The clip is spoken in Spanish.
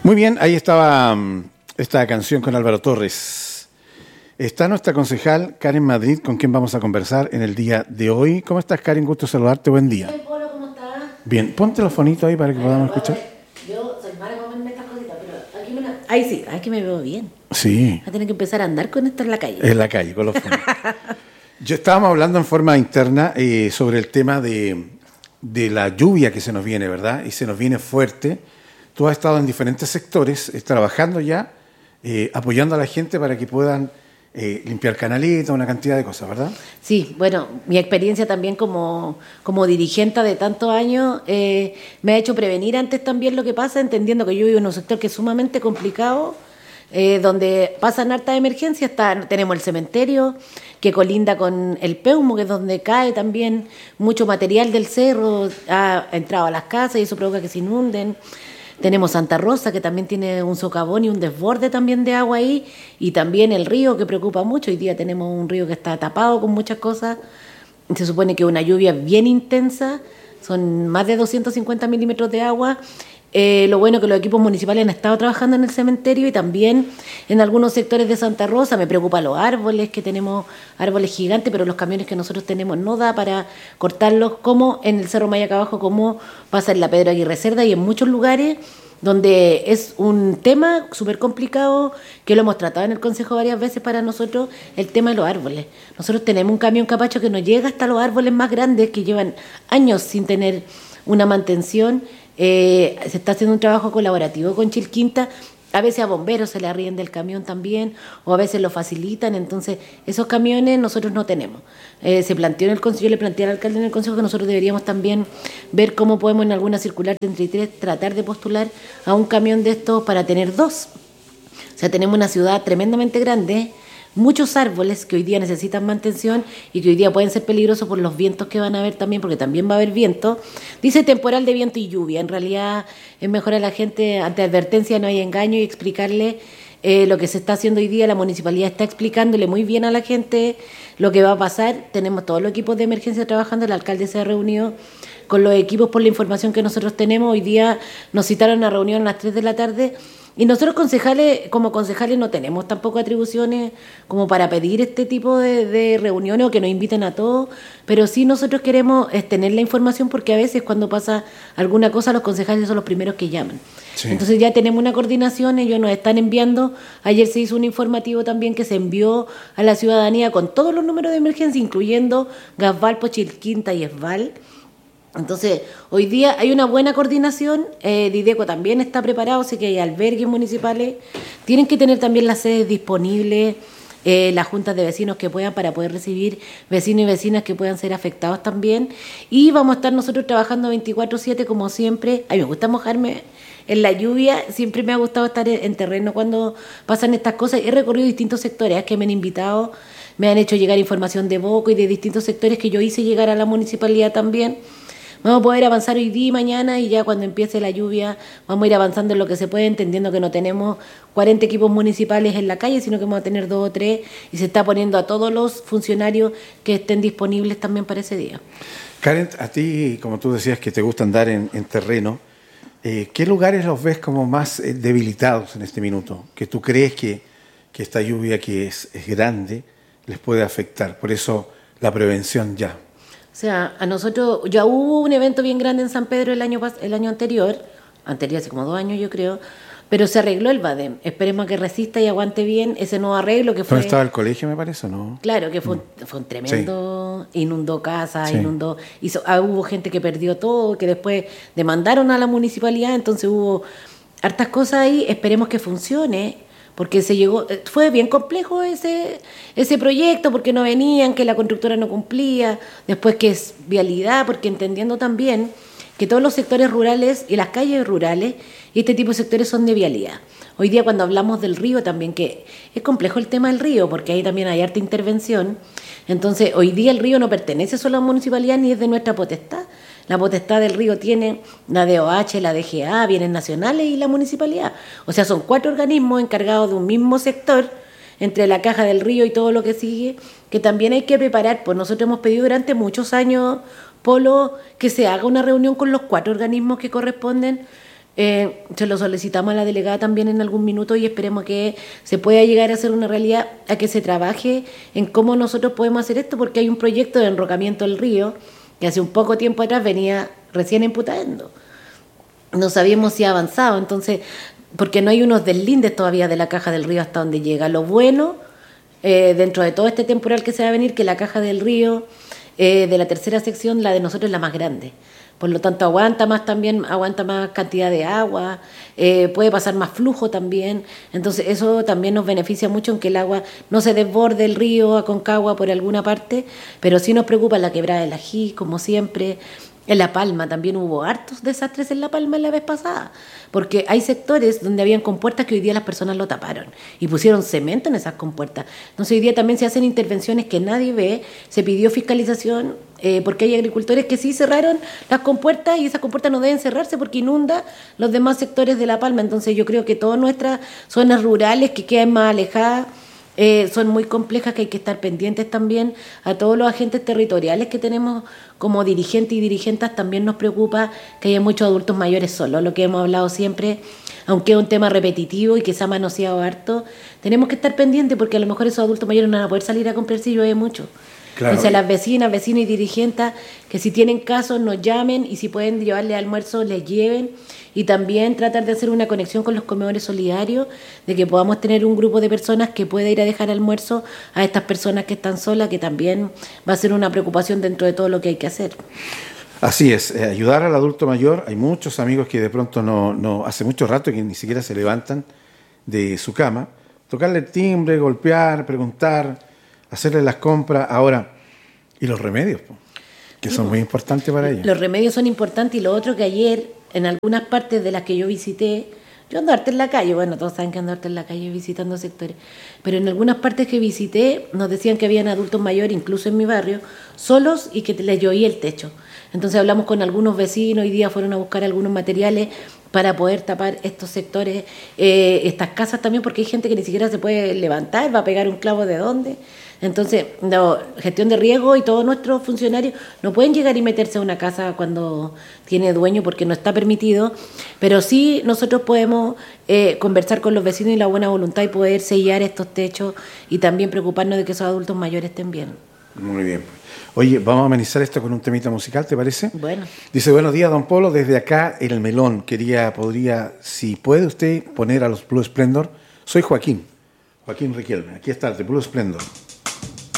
Muy bien, ahí estaba esta canción con Álvaro Torres. Está nuestra concejal Karen Madrid, con quien vamos a conversar en el día de hoy. ¿Cómo estás, Karen? Gusto saludarte, buen día. Hola, Polo, ¿cómo estás? Bien, ponte los fonitos ahí para que podamos escuchar. Yo soy mala comerme estas cositas, pero aquí me la... Ahí sí, aquí me veo bien. Sí. Voy a tener que empezar a andar con esto en la calle. En la calle, con los fonitos. Yo estábamos hablando en forma interna sobre el tema de la lluvia que se nos viene, ¿verdad? Y se nos viene fuerte. Tú has estado en diferentes sectores, trabajando ya, apoyando a la gente para que puedan limpiar canalitas, una cantidad de cosas, ¿verdad? Sí, bueno, mi experiencia también como dirigente de tantos años me ha hecho prevenir antes también lo que pasa, entendiendo que yo vivo en un sector que es sumamente complicado, donde pasan hartas emergencias. Tenemos el cementerio que colinda con el Peumo, que es donde cae también mucho material del cerro, ha entrado a las casas y eso provoca que se inunden. Tenemos Santa Rosa, que también tiene un socavón y un desborde también de agua ahí, y también el río, que preocupa mucho. Hoy día tenemos un río que está tapado con muchas cosas. Se supone que una lluvia bien intensa, son más de 250 milímetros de agua. Lo bueno es que los equipos municipales han estado trabajando en el cementerio y también en algunos sectores de Santa Rosa. Me preocupa los árboles, que tenemos árboles gigantes, pero los camiones que nosotros tenemos no da para cortarlos, como en el Cerro Mayaca Abajo, como pasa en la Pedro Aguirre Cerda y en muchos lugares donde es un tema súper complicado, que lo hemos tratado en el Consejo varias veces para nosotros, el tema de los árboles. Nosotros tenemos un camión capacho que nos llega hasta los árboles más grandes, que llevan años sin tener una mantención. Se está haciendo un trabajo colaborativo con Chilquinta. A veces a bomberos se le arrienda el camión también, o a veces lo facilitan. Entonces, esos camiones nosotros no tenemos. Se planteó en el consejo, yo le planteé al alcalde en el consejo que nosotros deberíamos también ver cómo podemos en alguna circular 33 tratar de postular a un camión de estos para tener dos. O sea, tenemos una ciudad tremendamente grande, muchos árboles que hoy día necesitan mantención y que hoy día pueden ser peligrosos por los vientos que van a haber también, porque también va a haber viento. Dice temporal de viento y lluvia. En realidad es mejor a la gente, ante advertencia no hay engaño, y explicarle lo que se está haciendo hoy día. La municipalidad está explicándole muy bien a la gente lo que va a pasar. Tenemos todos los equipos de emergencia trabajando, el alcalde se ha reunido con los equipos por la información que nosotros tenemos. Hoy día nos citaron a reunión a las 3 de la tarde. Y nosotros como concejales no tenemos tampoco atribuciones como para pedir este tipo de reuniones o que nos inviten a todos, pero sí nosotros queremos tener la información, porque a veces cuando pasa alguna cosa los concejales son los primeros que llaman. Sí. Entonces ya tenemos una coordinación, ellos nos están enviando. Ayer se hizo un informativo también que se envió a la ciudadanía con todos los números de emergencia, incluyendo Gasvalpo, Chilquinta y Esval. Entonces, hoy día hay una buena coordinación. Dideco también está preparado, así que hay albergues municipales. Tienen que tener también las sedes disponibles, las juntas de vecinos que puedan, para poder recibir vecinos y vecinas que puedan ser afectados también. Y vamos a estar nosotros trabajando 24/7 como siempre. A mí me gusta mojarme en la lluvia, siempre me ha gustado estar en terreno cuando pasan estas cosas. He recorrido distintos sectores que me han invitado, me han hecho llegar información de Boco y de distintos sectores que yo hice llegar a la municipalidad también. Vamos a poder avanzar hoy día y mañana, y ya cuando empiece la lluvia vamos a ir avanzando en lo que se puede, entendiendo que no tenemos 40 equipos municipales en la calle, sino que vamos a tener 2 o 3, y se está poniendo a todos los funcionarios que estén disponibles también para ese día. Karen, a ti, como tú decías que te gusta andar en terreno, ¿qué lugares los ves como más debilitados en este minuto? Que tú crees que esta lluvia, que es grande, les puede afectar. Por eso la prevención ya. O sea, a nosotros ya hubo un evento bien grande en San Pedro el año anterior, hace como 2 años yo creo, pero se arregló el Badem. Esperemos que resista y aguante bien ese nuevo arreglo que fue... ¿Dónde estaba el colegio, me parece, no? Claro, que fue un tremendo... Sí. Inundó casas, sí. Hubo gente que perdió todo, que después demandaron a la municipalidad, entonces hubo hartas cosas ahí. Esperemos que funcione, porque fue bien complejo ese proyecto, porque no venían, que la constructora no cumplía, después que es vialidad, porque entendiendo también que todos los sectores rurales y las calles rurales y este tipo de sectores son de vialidad. Hoy día cuando hablamos del río también, que es complejo el tema del río, porque ahí también hay harta intervención. Entonces hoy día el río no pertenece solo a la municipalidad ni es de nuestra potestad. La potestad del río tiene la DOH, la DGA, bienes nacionales y la municipalidad. O sea, son 4 organismos encargados de un mismo sector, entre la caja del río y todo lo que sigue, que también hay que preparar. Pues nosotros hemos pedido durante muchos años, Polo, que se haga una reunión con los 4 organismos que corresponden Se lo solicitamos a la delegada también en algún minuto y esperemos que se pueda llegar a hacer una realidad, a que se trabaje en cómo nosotros podemos hacer esto, porque hay un proyecto de enrocamiento del río que hace un poco tiempo atrás venía recién emputando. No sabíamos si ha avanzado, entonces, porque no hay unos deslindes todavía de la caja del río hasta donde llega. Lo bueno, dentro de todo este temporal que se va a venir, que la caja del río, de la tercera sección, la de nosotros es la más grande. Por lo tanto, aguanta más cantidad de agua, puede pasar más flujo también. Entonces, eso también nos beneficia mucho en que el agua no se desborde el río Aconcagua por alguna parte, pero sí nos preocupa la quebrada del Ají, como siempre. En La Palma también hubo hartos desastres en La Palma la vez pasada, porque hay sectores donde habían compuertas que hoy día las personas lo taparon y pusieron cemento en esas compuertas. Entonces hoy día también se hacen intervenciones que nadie ve, se pidió fiscalización, porque hay agricultores que sí cerraron las compuertas y esas compuertas no deben cerrarse porque inunda los demás sectores de La Palma. Entonces yo creo que todas nuestras zonas rurales que quedan más alejadas, son muy complejas, que hay que estar pendientes también a todos los agentes territoriales que tenemos como dirigentes y dirigentas. También nos preocupa que haya muchos adultos mayores solos, lo que hemos hablado siempre, aunque es un tema repetitivo y que se ha manoseado harto, tenemos que estar pendientes porque a lo mejor esos adultos mayores no van a poder salir a comprar si llueve mucho. Claro. Entonces a las vecinas, vecinos y dirigentes que si tienen casos nos llamen y si pueden llevarle almuerzo les lleven, y también tratar de hacer una conexión con los comedores solidarios, de que podamos tener un grupo de personas que pueda ir a dejar almuerzo a estas personas que están solas, que también va a ser una preocupación dentro de todo lo que hay que hacer. Así es, ayudar al adulto mayor. Hay muchos amigos que de pronto no hace mucho rato que ni siquiera se levantan de su cama, tocarle el timbre, golpear, preguntar, hacerle las compras. Ahora, ¿y los remedios? Que son muy importantes para ellos. Los remedios son importantes, y lo otro que ayer, en algunas partes de las que yo visité, yo ando harto en la calle, bueno, todos saben que ando harto en la calle visitando sectores, pero en algunas partes que visité nos decían que habían adultos mayores, incluso en mi barrio, solos y que les llovía el techo. Entonces hablamos con algunos vecinos, hoy día fueron a buscar algunos materiales para poder tapar estos sectores, estas casas también, porque hay gente que ni siquiera se puede levantar, va a pegar un clavo de dónde. Entonces, gestión de riesgo, y todos nuestros funcionarios no pueden llegar y meterse a una casa cuando tiene dueño porque no está permitido, pero sí nosotros podemos conversar con los vecinos y la buena voluntad y poder sellar estos techos y también preocuparnos de que esos adultos mayores estén bien. Muy bien. Oye, vamos a amenizar esto con un temita musical, ¿te parece? Bueno. Dice, buenos días, don Polo, desde acá, en El Melón. Podría, si puede usted poner a los Blue Splendor. Soy Joaquín Riquelme. Aquí está, el de Blue Splendor.